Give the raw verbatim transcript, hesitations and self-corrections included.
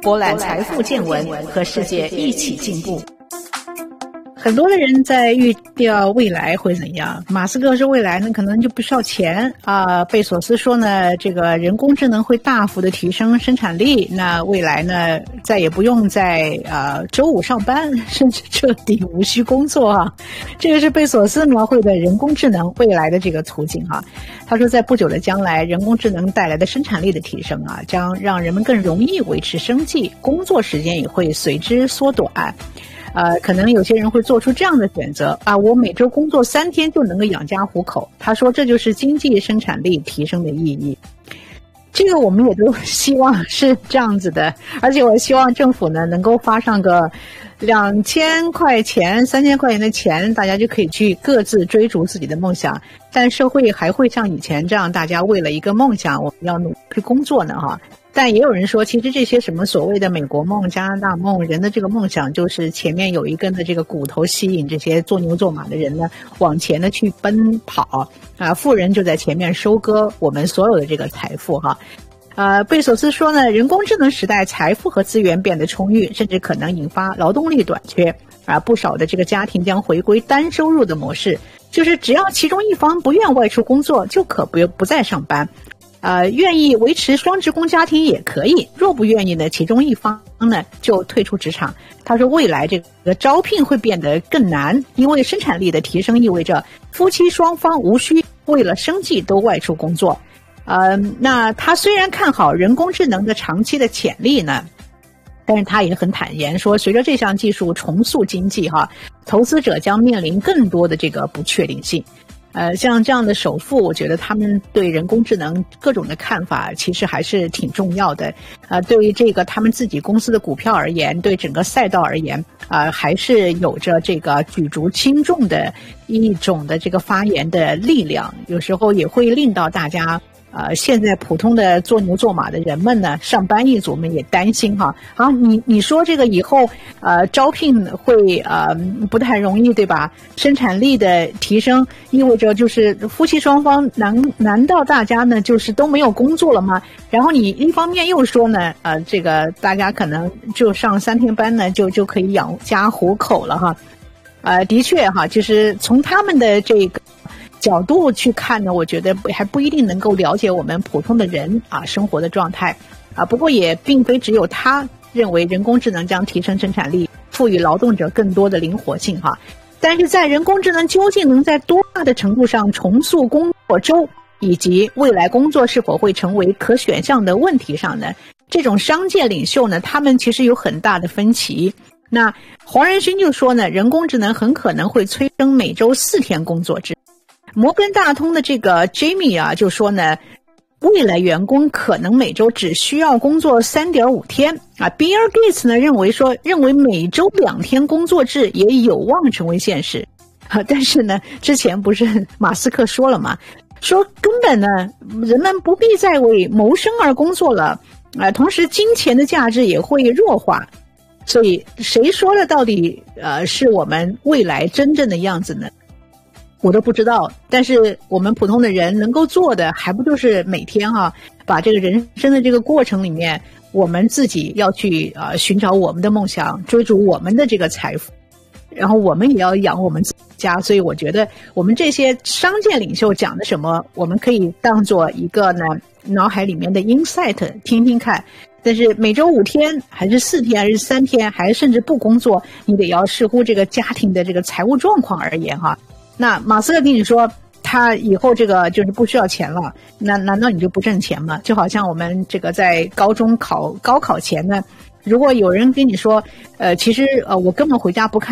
博览财富见闻，和世界一起进步。很多的人在预料未来会怎样，马斯克说未来呢可能就不需要钱啊、呃，贝索斯说呢这个人工智能会大幅的提升生产力，那未来呢再也不用在呃周五上班，甚至彻底无需工作啊。这个是贝索斯描绘的人工智能未来的这个图景哈、啊。他说在不久的将来，人工智能带来的生产力的提升啊，将让人们更容易维持生计，工作时间也会随之缩短。呃，可能有些人会做出这样的选择啊，我每周工作三天就能够养家糊口。他说这就是经济生产力提升的意义。这个我们也都希望是这样子的，而且我希望政府呢能够发上个两千块钱、三千块钱的钱，大家就可以去各自追逐自己的梦想。但社会还会像以前这样，大家为了一个梦想，我们要努力去工作呢哈。但也有人说，其实这些什么所谓的美国梦、加拿大梦，人的这个梦想就是前面有一根的这个骨头吸引这些做牛做马的人呢往前呢去奔跑啊，富人就在前面收割我们所有的这个财富哈。呃，贝索斯说呢，人工智能时代财富和资源变得充裕，甚至可能引发劳动力短缺啊，不少的这个家庭将回归单收入的模式，就是只要其中一方不愿外出工作，就可不不再上班。呃，愿意维持双职工家庭也可以，若不愿意呢，其中一方呢就退出职场。他说未来这个招聘会变得更难，因为生产力的提升意味着夫妻双方无需为了生计都外出工作。呃，那他虽然看好人工智能的长期的潜力呢，但是他也很坦言说，随着这项技术重塑经济哈，投资者将面临更多的这个不确定性。呃，像这样的首富，我觉得他们对人工智能各种的看法其实还是挺重要的。呃，对于这个他们自己公司的股票而言，对整个赛道而言，啊、呃，还是有着这个举足轻重的一种的这个发言的力量。有时候也会令到大家。呃，现在普通的做牛做马的人们呢，上班一族们也担心哈。啊，你你说这个以后呃招聘会呃不太容易对吧？生产力的提升意味着就是夫妻双方难难道大家呢就是都没有工作了吗？然后你一方面又说呢，呃，这个大家可能就上三天班呢就就可以养家糊口了哈。呃，的确哈，就是从他们的这个。角度去看呢，我觉得还不一定能够了解我们普通的人啊生活的状态啊。不过也并非只有他认为人工智能将提升生产力，赋予劳动者更多的灵活性哈。但是在人工智能究竟能在多大的程度上重塑工作周，以及未来工作是否会成为可选项的问题上呢，这种商界领袖呢，他们其实有很大的分歧。那黄仁勋就说呢，人工智能很可能会催生每周四天工作制。摩根大通的这个 Jamie 啊就说呢，未来员工可能每周只需要工作 三点五 天啊。Bill Gates 呢认为说认为每周两天工作制也有望成为现实啊。但是呢，之前不是马斯克说了吗？说根本呢人们不必再为谋生而工作了啊，同时金钱的价值也会弱化。所以谁说的到底呃是我们未来真正的样子呢？我都不知道，但是我们普通的人能够做的还不就是每天哈、啊，把这个人生的这个过程里面，我们自己要去呃寻找我们的梦想，追逐我们的这个财富，然后我们也要养我们自己家。所以我觉得我们这些商界领袖讲的什么，我们可以当做一个呢脑海里面的 insight 听听看。但是每周五天还是四天还是三天，还是甚至不工作，你得要视乎这个家庭的这个财务状况而言哈。那马斯克跟你说他以后这个就是不需要钱了，那难道你就不挣钱吗？就好像我们这个在高中考高考前呢，如果有人跟你说呃其实呃我根本回家不看